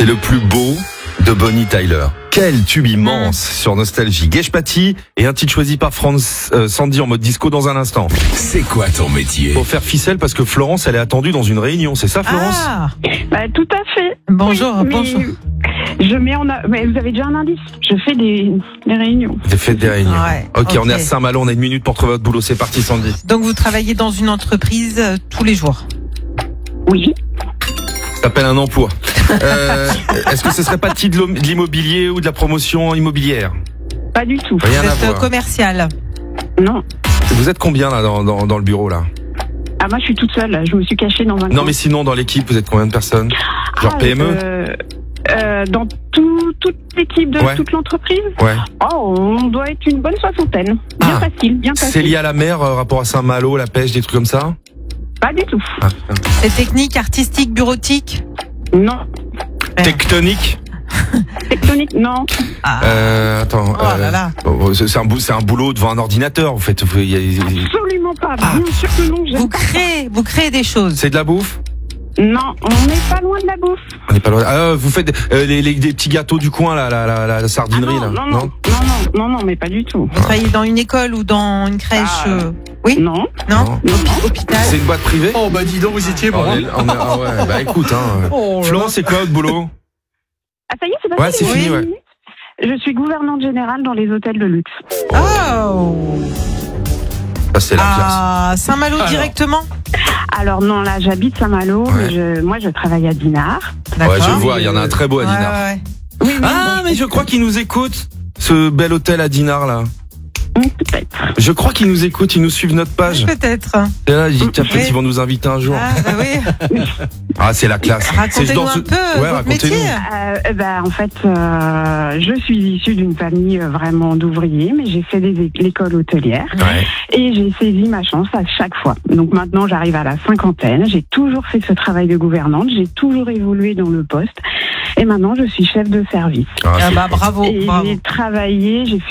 C'est le plus beau de Bonnie Tyler. Quel tube immense sur Nostalgie. Gage Paty et un titre choisi par Sandy en mode disco dans un instant. C'est quoi ton métier? Pour faire ficelle parce que Florence, elle est attendue dans une réunion. C'est ça, Florence? Tout à fait. Bonjour, Oui, mais bonjour. mais vous avez déjà un indice. Je fais des réunions. Vous faites des réunions. Ouais, ok, on est à ok. Saint-Malo, on a une minute pour trouver votre boulot. C'est parti, Sandy. Donc vous travaillez dans une entreprise tous les jours. Oui. Ça s'appelle un emploi. Est-ce que ce serait pas de l'immobilier ou de la promotion immobilière? Pas du tout. Rien Vous à êtes voir. commercial. Non. Vous êtes combien là dans le bureau là? Ah, moi, je suis toute seule. Là. Je me suis cachée dans un Non coin. mais sinon dans l'équipe vous êtes combien de personnes? Genre PME? Dans toute l'équipe de Ouais. toute l'entreprise. Ouais. Oh, on doit être une bonne soixantaine. Bien Ah. facile, bien facile. C'est lié à la mer, rapport à Saint-Malo, la pêche, des trucs comme ça? Pas du tout. Ah, C'est technique, artistique, bureautique. Non. Tectonique? Tectonique, non. Attends. Oh là là. C'est un boulot devant un ordinateur, en fait. Absolument pas. Ah. Bien sûr que non. j'aime Vous pas. vous créez des choses. C'est de la bouffe? Non, on n'est pas loin de la bouffe. On n'est pas loin. Vous faites des petits gâteaux du coin, là, la sardinerie, Ah, là? non, mais pas du tout. Vous travaillez dans une école ou dans une crèche Oui. Non. Non. Hôpital. C'est une boîte privée? Oh bah dis donc, vous étiez bon. Ah ouais, bah écoute, hein. Oh là là. Florence, c'est quoi votre boulot? Ah, ça y est, c'est pas Ouais, c'est fini, ouais. Je suis gouvernante générale dans les hôtels de luxe. Oh. Ça, c'est la classe. À Saint-Malo Alors. directement. Alors non, là, j'habite Saint-Malo, Ouais. mais moi, je travaille à Dinard. Ouais, je vois, il y en a un très beau à Ouais, Dinard. ouais. Oui, Ah, mais je crois qu'il nous écoute, ce bel hôtel à Dinard, là. peut-être. Je crois qu'ils nous écoutent, ils nous suivent notre page. Peut-être. Et là, je dis, tiens, peut-être Oui. ils vont nous inviter un jour. Ah bah oui. Ah, c'est la classe. Racontez-nous un peu votre racontez-nous. métier. En fait, je suis issue d'une famille vraiment d'ouvriers, mais j'ai fait l'école hôtelière Ouais. et j'ai saisi ma chance à chaque fois. Donc maintenant, j'arrive à la cinquantaine. J'ai toujours fait ce travail de gouvernante. J'ai toujours évolué dans le poste. Et maintenant, je suis chef de service. Ah, Ah c'est- bah bravo, Et bravo. j'ai travaillé, j'ai fait